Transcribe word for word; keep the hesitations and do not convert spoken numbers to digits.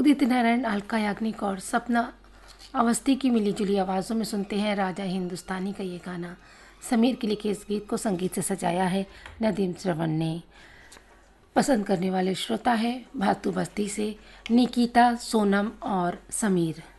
उदित नारायण, अलका याग्निक और सपना अवस्थी की मिलीजुली आवाज़ों में सुनते हैं राजा हिंदुस्तानी का ये गाना। समीर के लिखे इस गीत को संगीत से सजाया है नदीम श्रवण ने। पसंद करने वाले श्रोता है भातू बस्ती से निकिता, सोनम और समीर।